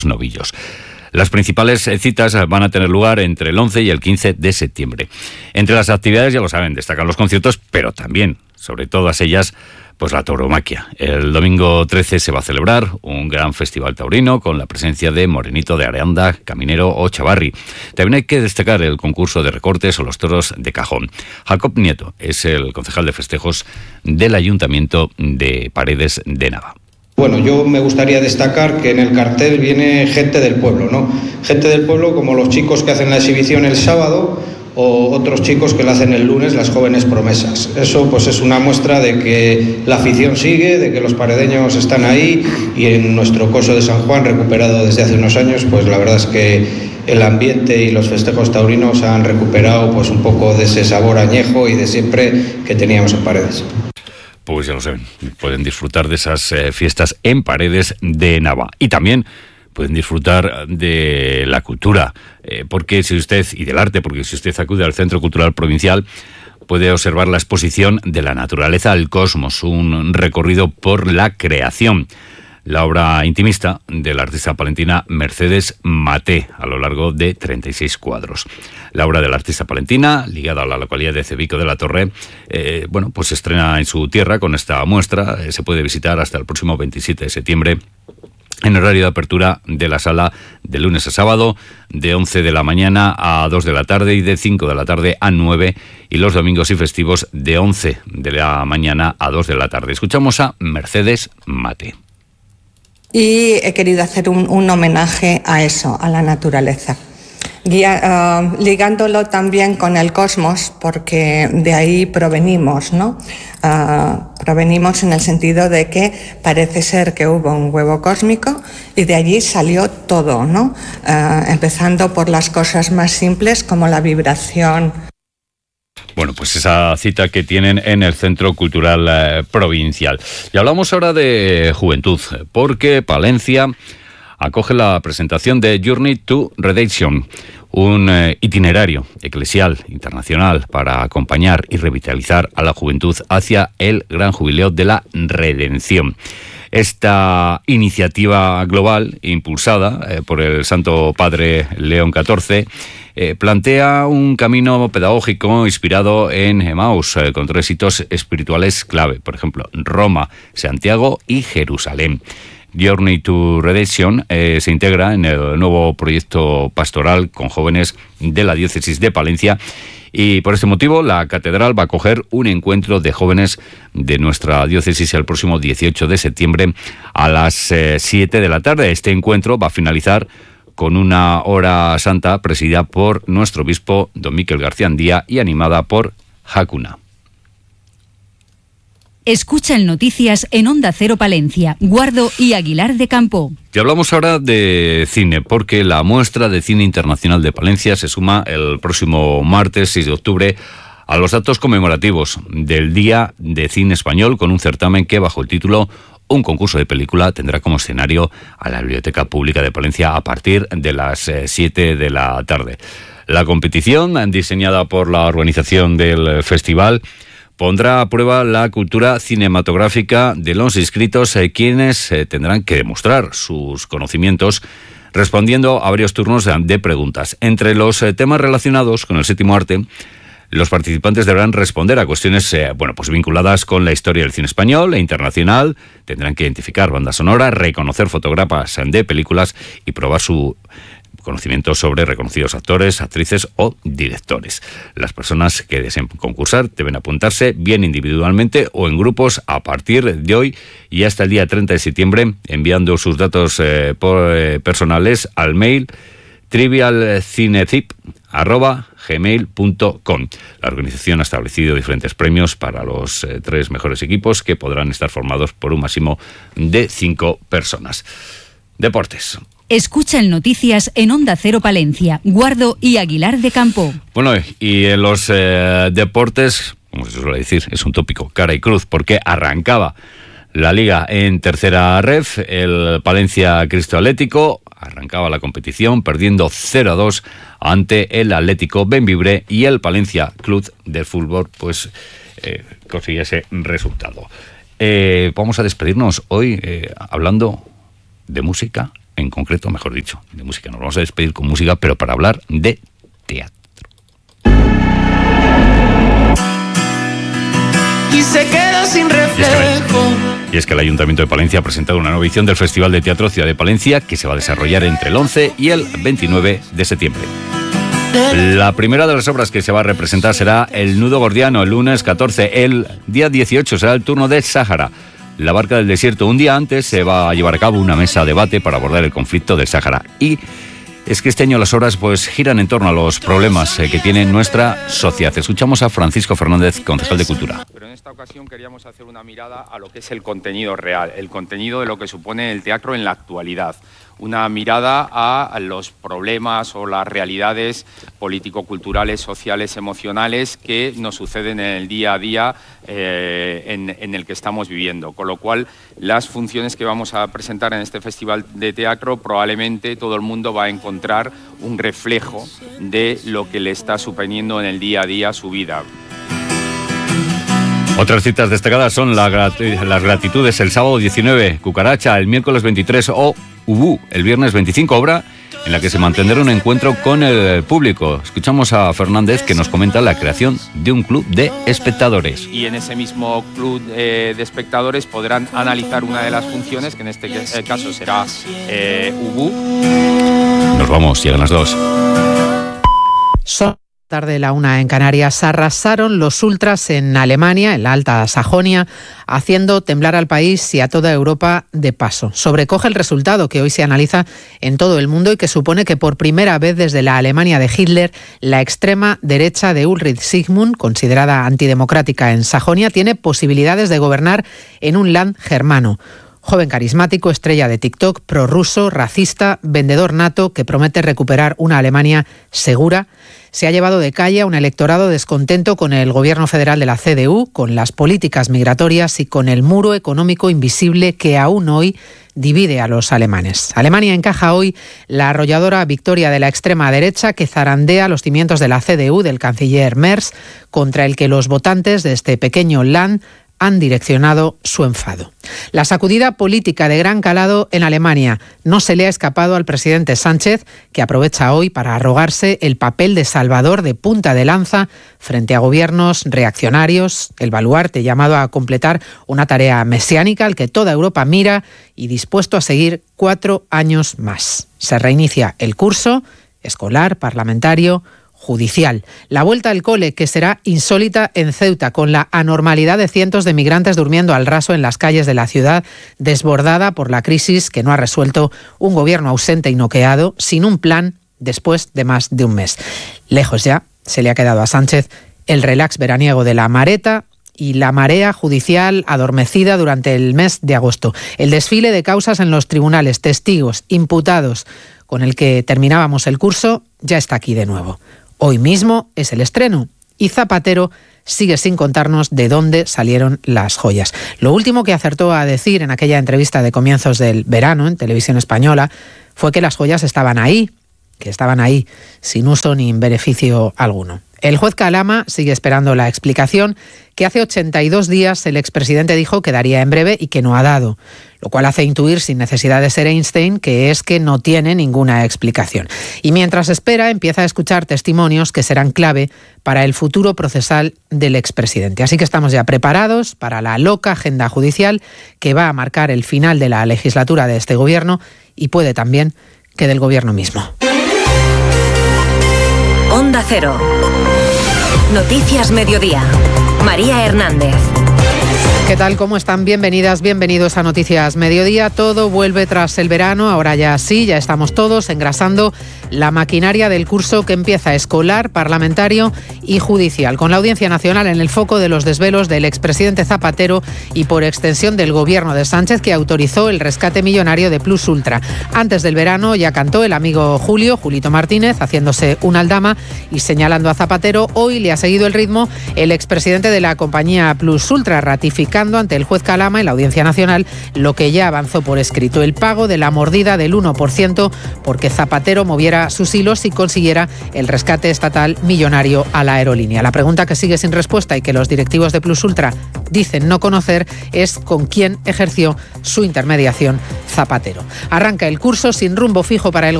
novillos. Las principales citas van a tener lugar entre el 11 y el 15 de septiembre. Entre las actividades, ya lo saben, destacan los conciertos, pero también, sobre todas ellas, pues la tauromaquia. El domingo 13 se va a celebrar un gran festival taurino con la presencia de Morenito de Areanda, Caminero o Chavarri. También hay que destacar el concurso de recortes o los toros de cajón. Jacob Nieto es el concejal de festejos del Ayuntamiento de Paredes de Nava. Bueno, yo me gustaría destacar que en el cartel viene gente del pueblo, ¿no? Gente del pueblo como los chicos que hacen la exhibición el sábado o otros chicos que la hacen el lunes, las jóvenes promesas. Eso pues es una muestra de que la afición sigue, de que los paredeños están ahí y en nuestro coso de San Juan, recuperado desde hace unos años, pues la verdad es que el ambiente y los festejos taurinos han recuperado pues un poco de ese sabor añejo y de siempre que teníamos en Paredes. Pues ya lo saben, pueden disfrutar de esas fiestas en Paredes de Nava. Y también pueden disfrutar de la cultura, porque si usted, y del arte, porque si usted acude al Centro Cultural Provincial, puede observar la exposición de la naturaleza al cosmos, un recorrido por la creación. La obra intimista de la artista palentina Mercedes Maté, a lo largo de 36 cuadros. La obra de la artista palentina, ligada a la localidad de Cebico de la Torre, pues se estrena en su tierra con esta muestra. Se puede visitar hasta el próximo 27 de septiembre en horario de apertura de la sala de lunes a sábado, de 11 de la mañana a 2 de la tarde y de 5 de la tarde a 9, y los domingos y festivos de 11 de la mañana a 2 de la tarde. Escuchamos a Mercedes Maté. Y he querido hacer un homenaje a eso, a la naturaleza, ligándolo también con el cosmos, porque de ahí provenimos, ¿no? Provenimos en el sentido de que parece ser que hubo un huevo cósmico y de allí salió todo, ¿no? Empezando por las cosas más simples como la vibración. Bueno, pues esa cita que tienen en el Centro Cultural Provincial. Y hablamos ahora de juventud, porque Palencia acoge la presentación de Journey to Redemption, un itinerario eclesial internacional para acompañar y revitalizar a la juventud hacia el gran jubileo de la redención. Esta iniciativa global, impulsada por el Santo Padre León XIV, plantea un camino pedagógico inspirado en Emmaus, con 3 hitos espirituales clave, por ejemplo, Roma, Santiago y Jerusalén. Journey to Redemption se integra en el nuevo proyecto pastoral con jóvenes de la diócesis de Palencia, y por este motivo la catedral va a acoger un encuentro de jóvenes de nuestra diócesis el próximo 18 de septiembre a las 7 de la tarde. Este encuentro va a finalizar con una hora santa presidida por nuestro obispo don Miquel García Andía y animada por Hakuna. Escucha el Noticias en Onda Cero Palencia, Guardo y Aguilar de Campo. Y hablamos ahora de cine, porque la muestra de cine internacional de Palencia se suma el próximo martes 6 de octubre a los actos conmemorativos del Día de Cine Español, con un certamen que, bajo el título Un concurso de película, tendrá como escenario a la Biblioteca Pública de Palencia a partir de las 7 de la tarde. La competición, diseñada por la organización del festival, pondrá a prueba la cultura cinematográfica de los inscritos, quienes tendrán que demostrar sus conocimientos respondiendo a varios turnos de preguntas. Entre los temas relacionados con el séptimo arte, los participantes deberán responder a cuestiones vinculadas con la historia del cine español e internacional. Tendrán que identificar banda sonora, reconocer fotógrafas de películas y probar su conocimiento sobre reconocidos actores, actrices o directores. Las personas que deseen concursar deben apuntarse bien individualmente o en grupos a partir de hoy y hasta el día 30 de septiembre, enviando sus datos personales al mail trivialcinetip@gmail.com. La organización ha establecido diferentes premios para los 3 mejores equipos, que podrán estar formados por un máximo de 5 personas. Deportes. Escucha el Noticias en Onda Cero Palencia, Guardo y Aguilar de Campo. Bueno, y en los deportes, como se suele decir, es un tópico, cara y cruz, porque arrancaba la Liga en tercera ref. El Palencia Cristo Atlético arrancaba la competición perdiendo 0-2 ante el Atlético Bembibre, y el Palencia Club de Fútbol conseguía ese resultado. Vamos a despedirnos hoy hablando de música en concreto, mejor dicho, de música. Nos vamos a despedir con música, pero para hablar de teatro. Y se queda sin reflejo. Y es que el Ayuntamiento de Palencia ha presentado una nueva edición del Festival de Teatro Ciudad de Palencia, que se va a desarrollar entre el 11 y el 29 de septiembre. La primera de las obras que se va a representar será El Nudo Gordiano, el lunes 14. El día 18 será el turno de Sáhara, la barca del desierto. Un día antes se va a llevar a cabo una mesa de debate para abordar el conflicto del Sáhara. Y es que este año las obras pues giran en torno a los problemas que tiene nuestra sociedad. Escuchamos a Francisco Fernández, concejal de Cultura. Pero en esta ocasión queríamos hacer una mirada a lo que es el contenido real, el contenido de lo que supone el teatro en la actualidad. Una mirada a los problemas o las realidades político-culturales, sociales, emocionales que nos suceden en el día a día en el que estamos viviendo. Con lo cual, las funciones que vamos a presentar en este festival de teatro, probablemente todo el mundo va a encontrar un reflejo de lo que le está suponiendo en el día a día su vida. Otras citas destacadas son las gratitudes el sábado 19, Cucaracha el miércoles 23 o Ubú el viernes 25, obra en la que se mantendrá un encuentro con el público. Escuchamos a Fernández, que nos comenta la creación de un club de espectadores. Y en ese mismo club de espectadores podrán analizar una de las funciones, que en este caso será Ubú. Nos vamos, llegan las 2. Tarde la 1 en Canarias. Arrasaron los ultras en Alemania, en la Alta Sajonia, haciendo temblar al país y a toda Europa de paso. Sobrecoge el resultado que hoy se analiza en todo el mundo y que supone que por primera vez desde la Alemania de Hitler, la extrema derecha de Ulrich Sigmund, considerada antidemocrática en Sajonia, tiene posibilidades de gobernar en un land germano. Joven carismático, estrella de TikTok, prorruso, racista, vendedor nato que promete recuperar una Alemania segura, se ha llevado de calle a un electorado descontento con el gobierno federal de la CDU, con las políticas migratorias y con el muro económico invisible que aún hoy divide a los alemanes. Alemania encaja hoy la arrolladora victoria de la extrema derecha que zarandea los cimientos de la CDU, del canciller Merz, contra el que los votantes de este pequeño land han direccionado su enfado. La sacudida política de gran calado en Alemania no se le ha escapado al presidente Sánchez, que aprovecha hoy para arrogarse el papel de salvador de punta de lanza frente a gobiernos reaccionarios, el baluarte llamado a completar una tarea mesiánica al que toda Europa mira y dispuesto a seguir 4 años más. Se reinicia el curso escolar, parlamentario, judicial. La vuelta al cole, que será insólita en Ceuta, con la anormalidad de cientos de migrantes durmiendo al raso en las calles de la ciudad, desbordada por la crisis que no ha resuelto un gobierno ausente y noqueado, sin un plan después de más de un mes. Lejos ya se le ha quedado a Sánchez el relax veraniego de la Mareta y la marea judicial adormecida durante el mes de agosto. El desfile de causas en los tribunales, testigos, imputados, con el que terminábamos el curso, ya está aquí de nuevo. Hoy mismo es el estreno y Zapatero sigue sin contarnos de dónde salieron las joyas. Lo último que acertó a decir en aquella entrevista de comienzos del verano en Televisión Española fue que las joyas estaban ahí, sin uso ni beneficio alguno. El juez Calama sigue esperando la explicación que hace 82 días el expresidente dijo que daría en breve y que no ha dado, lo cual hace intuir, sin necesidad de ser Einstein, que es que no tiene ninguna explicación. Y mientras espera, empieza a escuchar testimonios que serán clave para el futuro procesal del expresidente. Así que estamos ya preparados para la loca agenda judicial que va a marcar el final de la legislatura de este gobierno y puede también que del gobierno mismo. Onda Cero. Noticias Mediodía. María Hernández. ¿Qué tal? ¿Cómo están? Bienvenidas, bienvenidos a Noticias Mediodía. Todo vuelve tras el verano, ahora ya sí, ya estamos todos engrasando la maquinaria del curso que empieza escolar, parlamentario y judicial, con la Audiencia Nacional en el foco de los desvelos del expresidente Zapatero y por extensión del gobierno de Sánchez, que autorizó el rescate millonario de Plus Ultra. Antes del verano ya cantó el amigo Julito Martínez, haciéndose una aldama y señalando a Zapatero. Hoy le ha seguido el ritmo el expresidente de la compañía Plus Ultra, ratificando justificando ante el juez Calama en la Audiencia Nacional lo que ya avanzó por escrito: el pago de la mordida del 1% porque Zapatero moviera sus hilos y consiguiera el rescate estatal millonario a la aerolínea. La pregunta que sigue sin respuesta y que los directivos de Plus Ultra dicen no conocer es con quién ejerció su intermediación Zapatero. Arranca el curso sin rumbo fijo para el